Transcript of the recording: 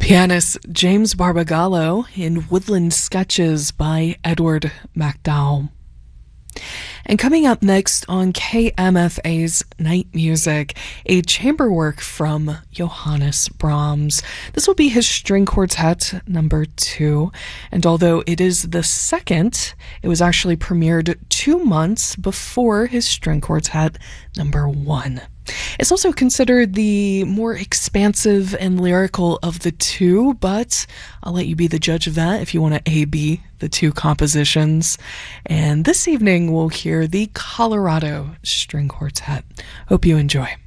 Pianist James Barbagallo in Woodland Sketches by Edward MacDowell. And coming up next on KMFA's Night Music, a chamber work from Johannes Brahms. This will be his String Quartet number 2, and although it is the second, it was actually premiered 2 months before his String Quartet number 1. It's also considered the more expansive and lyrical of the two, but I'll let you be the judge of that if you want to A-B the two compositions. And this evening we'll hear the Colorado String Quartet. Hope you enjoy.